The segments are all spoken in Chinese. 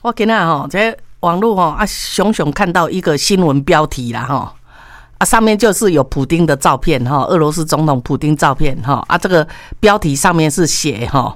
我今仔吼，这网络吼啊，熊熊看到一个新闻标题啦吼，啊上面就是有普丁的照片哈，俄罗斯总统普丁照片哈，啊这个标题上面是写哈。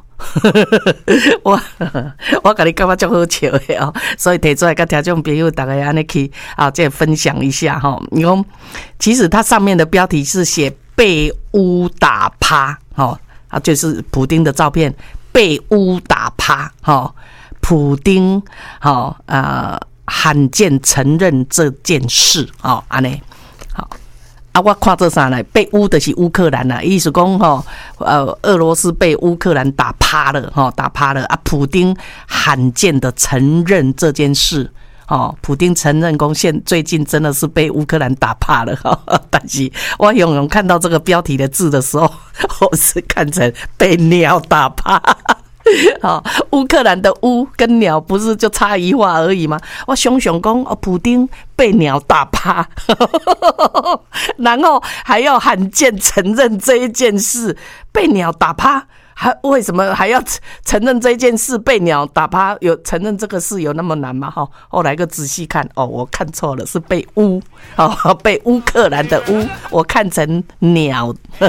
我跟你感觉足好笑的哦，所以提出来跟听众朋友大家安尼去啊，这分享一下哈。你讲，其实它上面的标题是写被乌打趴，哈啊，就是普丁的照片被乌打趴，哈，普丁好罕见承认这件事，哦，安尼好。啊，我看这啥呢？被乌的是乌克兰啦，意思讲俄罗斯被乌克兰打趴了，打趴了啊！普丁罕见的承认这件事，普丁承认讲最近真的是被乌克兰打趴了，但是我永远看到这个标题的字的时候，我是看成被鸟打趴。好，乌克兰的乌跟鸟不是就差一画而已吗？我想想讲，普丁被鸟打趴，然后还要罕见承认这一件事，被鸟打趴，为什么还要承认这件事？被鸟打趴，有承认这个事有那么难吗？后来个仔细看，我看错了，是被乌，被乌克兰的乌，我看成鸟。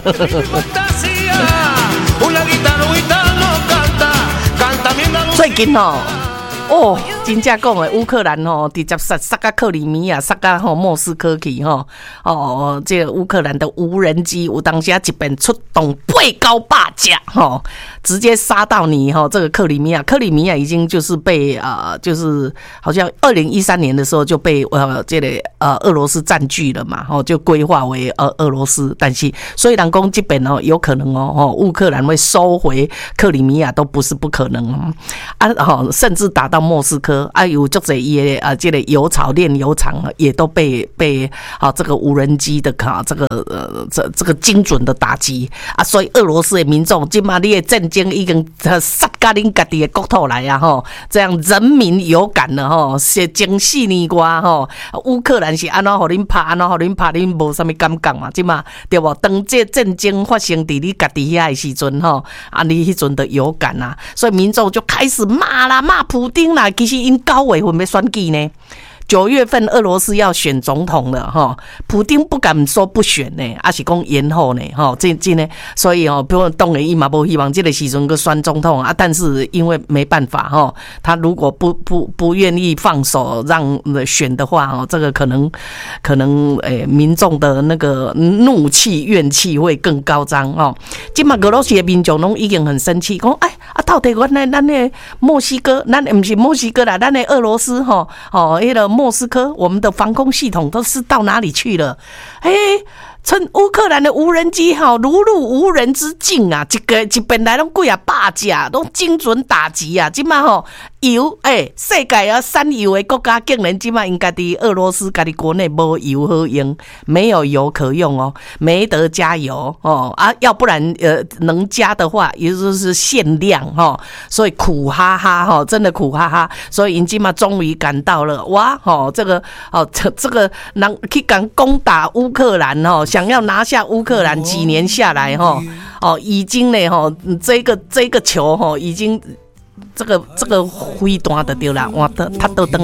最近真正讲的乌克兰直接杀到克里米亚，杀到莫斯科去这个乌克兰的无人机有当时一边出动8高架直接杀到你这个克里米亚。克里米亚已经就是被就是好像2013年的时候就被这个俄罗斯占据了嘛，就规划为俄罗斯。但是虽然讲这边有可能乌克兰会收回克里米亚都不是不可能甚至打到莫斯科有足侪伊的这个油槽炼油厂也都被这个无人机的这个精准的打击所以俄罗斯的民众今嘛你的战争已经杀到恁家己的国土来这样人民有感了是前4年多乌克兰是安怎互恁拍安怎互恁拍，恁无啥物感觉嘛，今嘛对不？当这战争发生伫你家己遐的时阵你迄阵的有感所以民众就开始骂普丁啦。其实因9月份要选举呢，9月份俄罗斯要选总统了普丁不敢说不选呢，是讲延后呢真的，所以比如当然伊嘛无希望这个时阵去选总统但是因为没办法他如果不愿意放手让选的话这个可能民众的那个怒气怨气会更高涨今嘛俄罗斯的民众拢已经很生气，讲到底咱的墨西哥，咱不是墨西哥啦，咱的俄罗斯那个莫斯科，我们的防空系统都是到哪里去了？趁乌克兰的无人机如入无人之境一边来拢几百架，拢精准打击今嘛油世界产油的国家竟然今嘛因家己俄罗斯家己国内无油好用，没有油可用没得加油要不然能加的话也就是限量所以苦哈哈真的苦哈哈，所以因今嘛终于赶到了哇这个人去敢攻打乌克兰想要拿下乌克兰几年下来已经呢这个球已经这个飞弹就对了，哇，他都登